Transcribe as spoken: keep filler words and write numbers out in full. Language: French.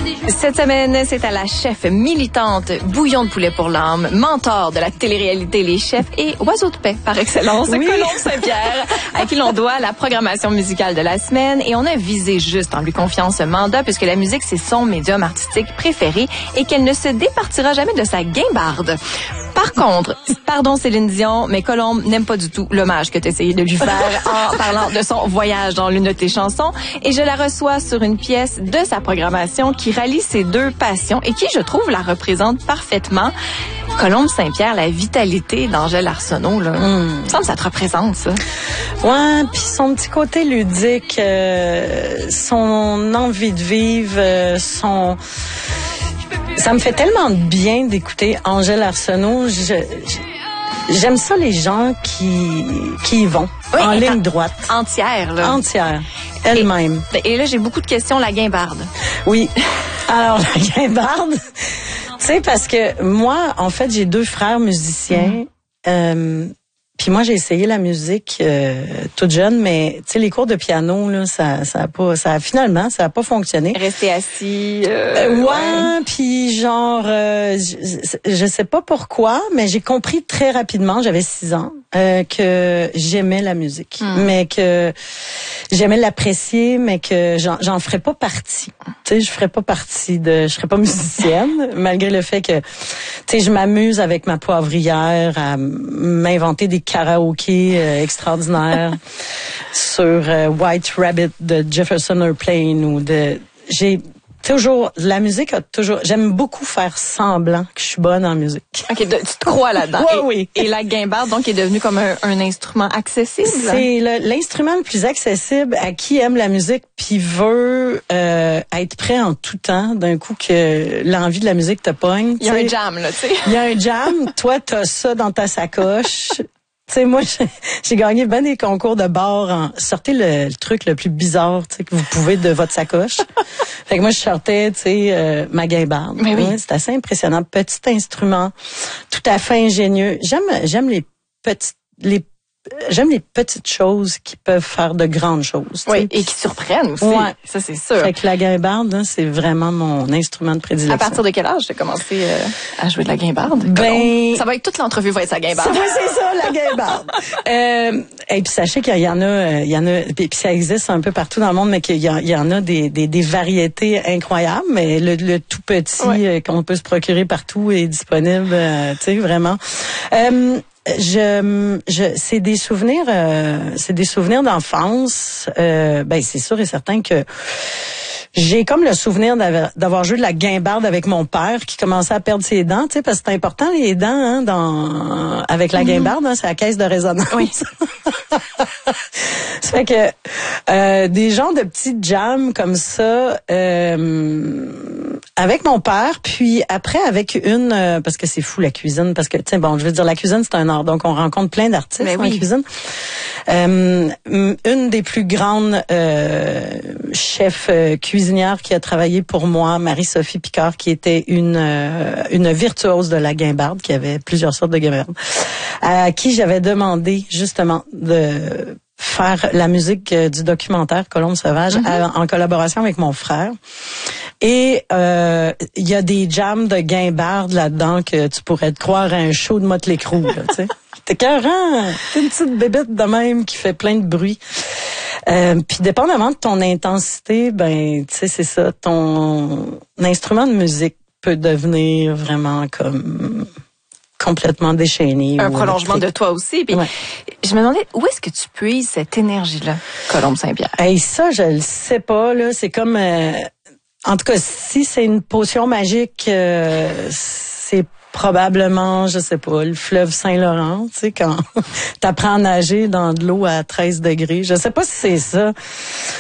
Cette semaine, c'est à la chef militante, bouillon de poulet pour l'âme, mentor de la télé-réalité Les Chefs et oiseau de paix par excellence, oui. Colombe Saint-Pierre, à qui l'on doit la programmation musicale de la semaine. Et on a visé juste en lui confiant ce mandat puisque la musique, c'est son médium artistique préféré et qu'elle ne se départira jamais de sa guimbarde. Par contre, pardon Céline Dion, mais Colombe n'aime pas du tout l'hommage que tu essayé de lui faire en parlant de son voyage dans l'une de tes chansons. Et je la reçois sur une pièce de sa programmation qui rallie ces deux passions et qui, je trouve, la représente parfaitement. Colombe Saint-Pierre, la vitalité d'Angèle Arsenault, là. Mm. Il me semble que ça te représente, ça. Ouais, puis son petit côté ludique, euh, son envie de vivre, euh, son... Ça me fait tellement de bien d'écouter Angèle Arsenault. Je, je, j'aime ça les gens qui qui y vont oui, en ligne droite, entière là, entière, elle-même. Et, et là j'ai beaucoup de questions la guimbarde. Oui. Alors la guimbarde, tu sais parce que moi en fait j'ai deux frères musiciens. Mm. Euh, Puis moi j'ai essayé la musique euh, toute jeune, mais tu sais les cours de piano là, ça ça a pas, ça a, finalement ça a pas fonctionné. Rester assis. Euh, euh, ouais, ouais. Puis genre, euh, je, je sais pas pourquoi, mais j'ai compris très rapidement, j'avais six ans, euh, que j'aimais la musique, mm. mais que j'aimais l'apprécier, mais que j'en, j'en ferais pas partie. Tu sais, je ferais pas partie de, je serais pas musicienne, malgré le fait que, tu sais, je m'amuse avec ma poivrière à m'inventer des karaokés euh, extraordinaires sur euh, White Rabbit de Jefferson Airplane ou de, j'ai toujours, la musique a toujours, j'aime beaucoup faire semblant que je suis bonne en musique. OK, tu te crois là-dedans. Ouais, et, oui. Et la guimbarde, donc, est devenue comme un, un instrument accessible. C'est le, l'instrument le plus accessible à qui aime la musique puis veut euh, être prêt en tout temps d'un coup que l'envie de la musique te pogne. Il y a un jam, là, tu sais. Il y a un jam. Toi, t'as ça dans ta sacoche. Tu sais, moi, j'ai, j'ai gagné ben des concours de bar. En, sortez le, le truc le plus bizarre, tu sais, que vous pouvez de votre sacoche. Fait que moi, je sortais, tu sais, euh, ma guimbarde. Mais oui. Ouais, c'est assez impressionnant. Petit instrument, tout à fait ingénieux. J'aime, j'aime les petites, les J'aime les petites choses qui peuvent faire de grandes choses. Oui, et qui surprennent aussi. Ouais. Ça, c'est sûr. Fait que la guimbarde, hein, c'est vraiment mon instrument de prédilection. À partir de quel âge tu as commencé euh, à jouer de la guimbarde? Ben, ça va être toute l'entrevue va être sa guimbarde. Oui, c'est ça, la guimbarde. euh, et puis sachez qu'il y en a, il y en a, puis ça existe un peu partout dans le monde, mais qu'il y, a, il y en a des, des, des variétés incroyables. Mais le, le tout petit ouais. euh, qu'on peut se procurer partout est disponible, euh, tu sais, vraiment. Euh, Je, je, c'est des souvenirs, euh, c'est des souvenirs d'enfance. Euh, ben c'est sûr et certain que j'ai comme le souvenir d'avoir, d'avoir joué de la guimbarde avec mon père qui commençait à perdre ses dents, tu sais, parce que c'est important les dents, hein, dans avec la guimbarde, hein, c'est la caisse de résonance. Oui. Ça fait que euh, des genres de petites jams comme ça. Euh, avec mon père, puis après avec une, euh, parce que c'est fou la cuisine, parce que, tiens, bon, je veux dire, la cuisine, c'est un art, donc on rencontre plein d'artistes Mais en oui. cuisine. Euh, une des plus grandes euh, chefs euh, cuisinières qui a travaillé pour moi, Marie-Sophie Picard, qui était une euh, une virtuose de la guimbarde, qui avait plusieurs sortes de guimbarde, à qui j'avais demandé justement de faire la musique euh, du documentaire Colombe Sauvage mm-hmm. à, en collaboration avec mon frère. Et euh, il y a des jams de guimbarde là-dedans que tu pourrais te croire à un show de Motley Crue, là, tu sais. T'es écœurant, t'es une petite bébête de même qui fait plein de bruit. Euh, puis dépendamment de ton intensité, ben tu sais c'est ça, ton instrument de musique peut devenir vraiment comme complètement déchaîné. Un prolongement électrique. De toi aussi. Puis ouais. Je me demandais, où est-ce que tu puises cette énergie-là, Colombe Saint-Pierre? Hey, ça, je le sais pas, là. C'est comme... Euh, en tout cas, si c'est une potion magique, euh, c'est probablement, je sais pas, le fleuve Saint-Laurent, tu sais, quand t'apprends à nager dans de l'eau à treize degrés. Je sais pas si c'est ça.